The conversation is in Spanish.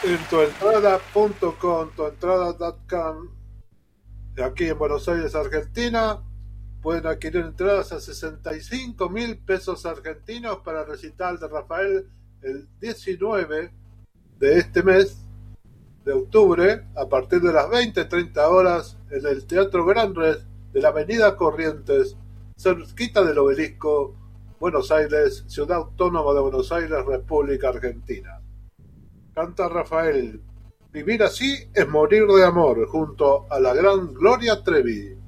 En tuentrada.com, tuentrada.com, aquí en Buenos Aires, Argentina, pueden adquirir entradas a 65.000 pesos argentinos para el recital de Rafael el 19 de este mes de octubre, a partir de las 20:30 en el Teatro Gran Rex de la Avenida Corrientes, cerquita del Obelisco, Buenos Aires, Ciudad Autónoma de Buenos Aires, República Argentina. Canta Rafael: Vivir así es morir de amor, junto a la gran Gloria Trevi.